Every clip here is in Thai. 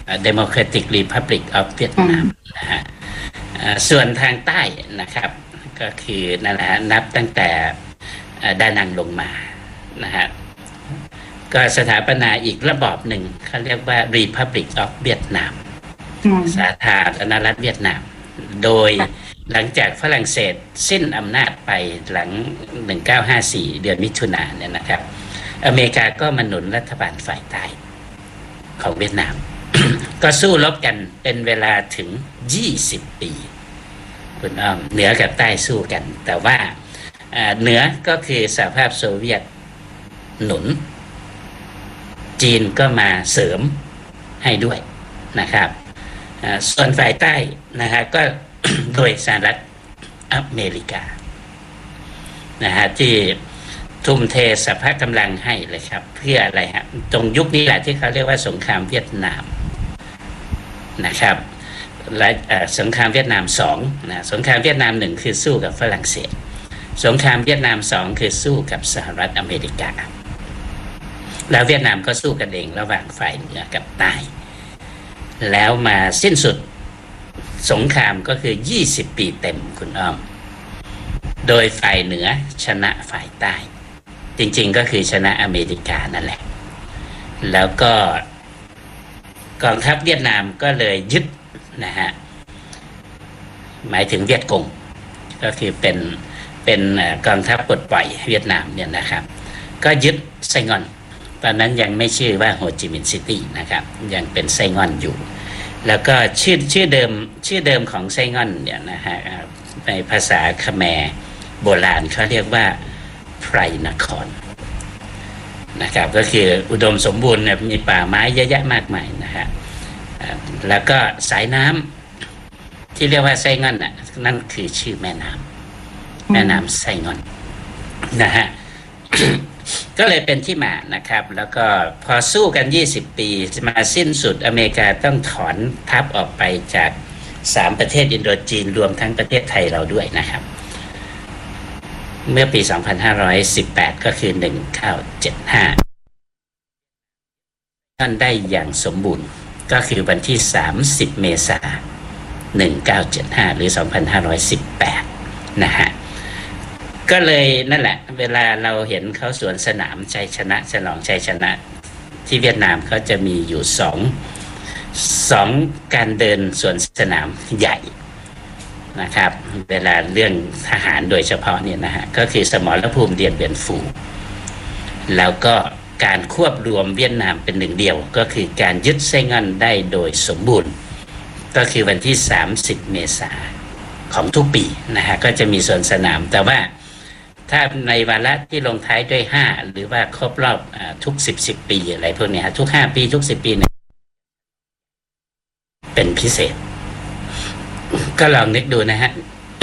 Democratic Republic of Vietnam นะฮะส่วนทางใต้นะครับก็คือนั่นแหละนับตั้งแต่ดานังลงมานะฮะก็สถาปนาอีกระบอบหนึ่งเขาเรียกว่า Republic of Vietnam สาธารณรัฐเวียดนามโดยหลังจากฝรั่งเศสสิ้นอำนาจไปหลัง1954เดือนมิถุนายนเนี่ยนะครับอเมริกาก็มาหนุนรัฐบาลฝ่ายใต้ของเวียดนาม ก็สู้รบกันเป็นเวลาถึง20ปีคุณอ้อมเหนือกับใต้สู้กันแต่ว่าเหนือก็คือสหภาพโซเวียตหนุนจีนก็มาเสริมให้ด้วยนะครับส่วนฝ่ายใต้นะฮะก็ โดยสหรัฐอเมริกานะฮะที่ทุ่มเทสรรพกำลังให้เลยครับเพื่ออะไรฮะตรงยุคนี้แหละที่เขาเรียกว่าสงครามเวียดนามนะครับและสงครามเวียดนาม2นะสงครามเวียดนาม1คือสู้กับฝรั่งเศสสงครามเวียดนาม2คือสู้กับสหรัฐอเมริกาแล้วเวียดนามก็สู้กันเองระหว่างฝ่ายเหนือกับใต้แล้วมาสิ้นสุดสงครามก็คือ20ปีเต็มคุณอ้อมโดยฝ่ายเหนือชนะฝ่ายใต้จริงๆก็คือชนะอเมริกานั่นแหละแล้วก็กองทัพเวียดนามก็เลยยึดนะฮะหมายถึงเวียดกงก็คือเป็นกองทัพปลดปล่อยเวียดนามเนี่ยนะครับก็ยึดไซงอนตอนนั้นยังไม่ชื่อว่าโฮจิมินห์ซิตี้นะครับยังเป็นไซงอนอยู่แล้วก็ชื่อเดิมของไซงอนเนี่ยนะฮะในภาษาคแมร์โบราณเขาเรียกว่าไพรนครนะครับก็คืออุดมสมบูรณ์มีป่าไม้เยอะแยะมากมายนะฮะแล้วก็สายน้ำที่เรียกว่าไซงอนนั่นคือชื่อแม่น้ำไซงอนนะฮะ ก็เลยเป็นที่มานะครับแล้วก็พอสู้กัน20ปีมาสิ้นสุดอเมริกาต้องถอนทัพออกไปจาก3ประเทศอินโดจีนรวมทั้งประเทศไทยเราด้วยนะครับเมื่อปี2518ก็คือ1975ท่านได้อย่างสมบูรณ์ก็คือวันที่30เมษายน1975หรือ2518นะฮะก็เลยนั่นแหละเวลาเราเห็นเขาสวนสนามชัยชนะฉลองชัยชนะที่เวียดนามเขาจะมีอยู่สองการเดินสวนสนามใหญ่นะครับเวลาเรื่องทหารโดยเฉพาะเนี่ยนะฮะก็คือสมรภูมิเดียนเบียนฟูแล้วก็การควบรวมเวียดนามเป็นหนึ่งเดียวก็คือการยึดไซงอนได้โดยสมบูรณ์ก็คือวันที่30เมษายนของทุกปีนะฮะก็จะมีสวนสนามแต่ว่าถ้าในวาระที่ลงท้ายด้วย5หรือว่าครบรอบทุก10ปีอะไรพวกนี้ทุก5ปีทุก10ปีเนี่ยเป็นพิเศษก็ลองนึกดูนะฮะ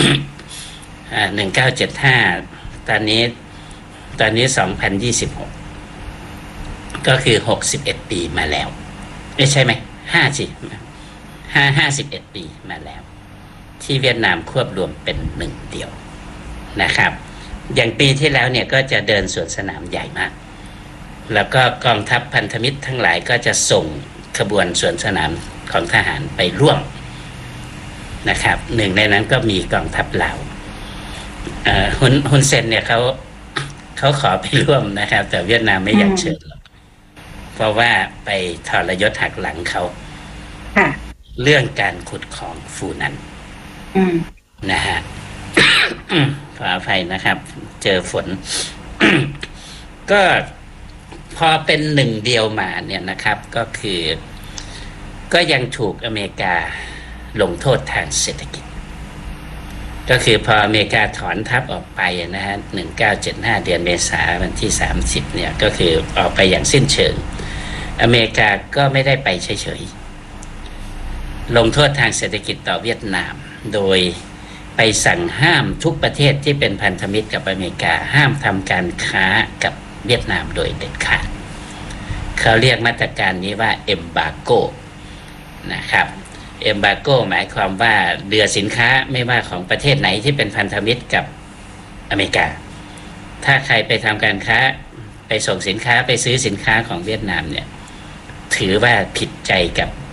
1975ตอนนี้2026ก็คือ61ปีมาแล้วไม่ใช่ไหม5สิ51ปีมาแล้วที่เวียดนามควบรวมเป็นหนึ่งเดียวนะครับอย่างปีที่แล้วเนี่ยก็จะเดินสวนสนามใหญ่มากแล้วก็กองทัพพันธมิตรทั้งหลายก็จะส่งขบวนสวนสนามของทหารไปร่วมนะครับหนึ่งในนั้นก็มีกองทัพลาวฮุนเซนเนี่ยเขาขอไปร่วมนะครับแต่เวียดนามไม่อยากเชิญหรอกเพราะว่าไปทรยศหักหลังเขาเรื่องการขุดของฟูนันนะฮะ ขออภัยนะครับเจอฝน ก็พอเป็นหนึ่งเดียวมาเนี่ยนะครับก็คือก็ยังถูกอเมริกาลงโทษทางเศรษฐกิจก็คือพออเมริกาถอนทัพออกไปนะฮะ1975เดือนเมษายนวันที่30เนี่ยก็คือออกไปอย่างสิ้นเชิงอเมริกาก็ไม่ได้ไปเฉยๆลงโทษทางเศรษฐกิจต่อเวียดนามโดยไปสั่งห้ามทุกประเทศที่เป็นพันธมิตรกับอเมริกาห้ามทำการค้ากับเวียดนามโดยเด็ดขาดเขาเรียกมาตรการนี้ว่าเอมบาโกนะครับเอมบาโกหมายความว่าเรือสินค้าไม่ว่าของประเทศไหนที่เป็นพันธมิตรกับอเมริกาถ้าใครไปทำการค้าไปส่งสินค้าไปซื้อสินค้าของเวียดนามเนี่ยถือว่าผิดใจกับ